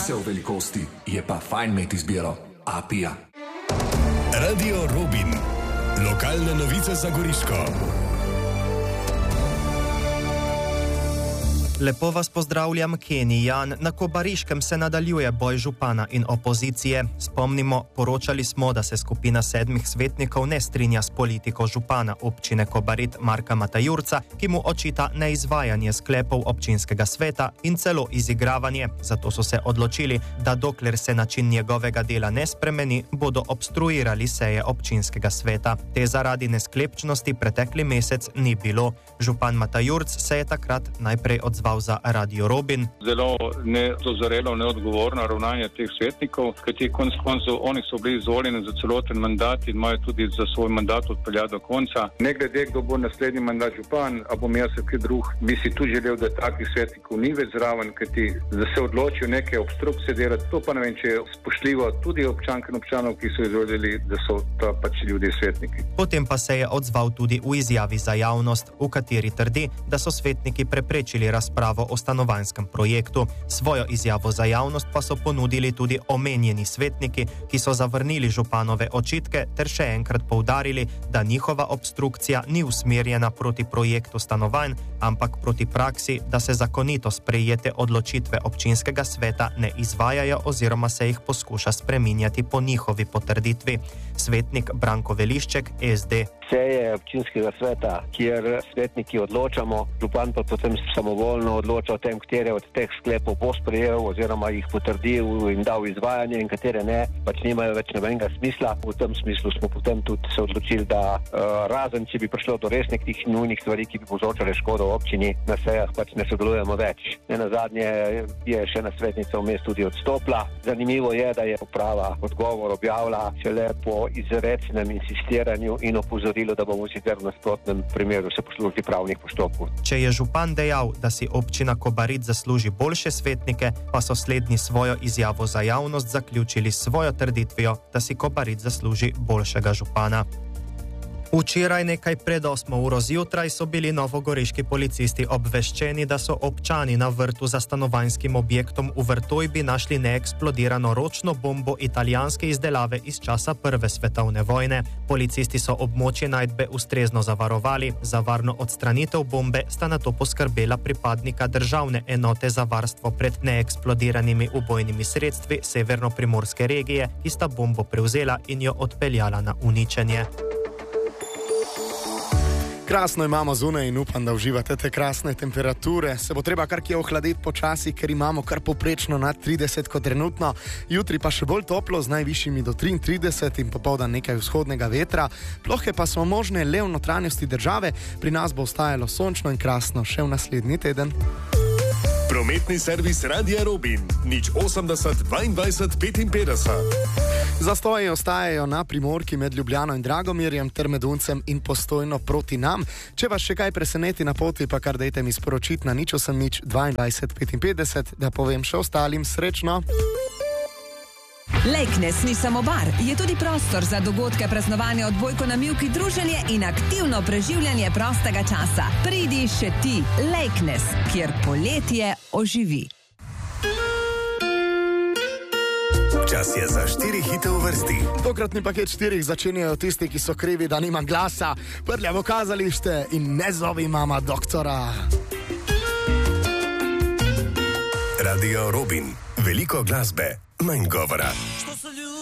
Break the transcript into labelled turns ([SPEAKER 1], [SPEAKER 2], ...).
[SPEAKER 1] vse v velikosti, je pa fajn imeti izbiro. Apija.
[SPEAKER 2] Radio Robin. Lokalne novice za Goriško.
[SPEAKER 3] Lepo vas pozdravljam, Kenny Jan. Na Kobariškem se nadaljuje boj župana in opozicije. Spomnimo, poročali smo, da se skupina 7 svetnikov ne strinja s politiko župana občine Kobarid Marka Matajurca, ki mu očita neizvajanje sklepov občinskega sveta in celo izigravanje. Zato so se odločili, da dokler se način njegovega dela ne spremeni, bodo obstruirali seje občinskega sveta. Te zaradi nesklepčnosti pretekli mesec ni bilo. Župan Matajurc se je takrat najprej odzval za Radio Robin.
[SPEAKER 4] Zelo nedozorelo, neodgovorno ravnanje teh svetnikov, kajti konec koncev oni so bili izvoljeni za celoten mandat in imajo tudi za svoj mandat odpeljati do konca. Ne glede, kdo bo naslednji mandat župan, a bom jaz kaj drug, bi si tu želel, da takih svetnikov ni več zraven, kajti da se odločijo neke obstrukcije delati, to pa ne vem, če je spoštljivo tudi občank in občanov, ki so izvolili, da so to pač ljudje svetniki.
[SPEAKER 3] Potem pa se je odzval tudi v izjavi za javnost, v kateri trdi, da so svetniki preprečili razpravo o stanovanjskem projektu. Svojo izjavo za javnost pa so ponudili tudi omenjeni svetniki, ki so zavrnili županove očitke ter še enkrat poudarili, da njihova obstrukcija ni usmerjena proti projektu stanovanj, ampak proti praksi, da se zakonito sprejete odločitve občinskega sveta ne izvajajo oziroma se jih poskuša spreminjati po njihovi potrditvi. Svetnik Branko Velišček, SD.
[SPEAKER 5] Seje občinskega sveta, kjer svetniki odločamo, župan pa potem samovoljno odloča o tem, katere od teh sklepov bo sprejel oziroma jih potrdil in dal izvajanje in katere ne, pač nimajo več nobenega smisla. V tem smislu smo potem tudi se odločili, da razen, če bi prišlo do resnih tih nujnih stvari, ki bi povzročale škodo občini, na sejah pač ne sodelujemo več. Nenazadnje je še ena svetnica vmes tudi odstopila. Zanimivo je, da je uprava odgovor objavila šele po izrecnem insistiranju in opozorilu, da bomo sicer v nasprotnem primeru se poslužili pravnih postopkov.
[SPEAKER 3] Če je župan dejal, da si občina Kobarid zasluži boljše svetnike, pa so slednji svojo izjavo za javnost zaključili s svojo trditvijo, da si Kobarid zasluži boljšega župana. Včeraj nekaj pred 8 uro zjutraj so bili novogoriški policisti obveščeni, da so občani na vrtu za stanovanjskim objektom v Vrtojbi našli neeksplodirano ročno bombo italijanske izdelave iz časa Prve svetovne vojne. Policisti so območje najdbe ustrezno zavarovali, za varno odstranitev bombe sta nato poskrbela pripadnika državne enote za varstvo pred neeksplodiranimi ubojnimi sredstvi severnoprimorske regije, ki sta bombo prevzela in jo odpeljala na uničenje.
[SPEAKER 6] Krasno imamo zunaj in upam, da uživate te krasne temperature. Se bo treba kar kje ohladiti počasi, ker imamo kar poprečno nad 30 kot trenutno. Jutri pa še bolj toplo z najvišjimi do 33 in popoldan nekaj vzhodnega vetra. Plohe pa smo možne le v notranjosti države. Pri nas bo ostajalo sončno in krasno še v naslednji teden.
[SPEAKER 2] Prometni servis Radia Robin. 080 22 55.
[SPEAKER 6] Zastoji ostajajo na Primorki med Ljubljano in Dragomirjem ter med Uncem in Postojno proti nam. Če vas še kaj preseneti na poti, pa kar dejte mi sporočiti na 080 22 55, da povem še ostalim srečno.
[SPEAKER 7] Lejknes ni samo bar, je tudi prostor za dogodke, praznovanja, odbojko na mivki, druženje in aktivno preživljanje prostega časa. Pridi še ti, Lejknes, kjer poletje oživi.
[SPEAKER 2] Čas je za 4 hite v vrsti.
[SPEAKER 6] Tokratni paket 4 začenjajo tisti, ki so krivi, da nimam glasa. Prljavo kazalište in ne zovi mama doktora.
[SPEAKER 2] Radio Robin. Veliko glasbe, manj govora.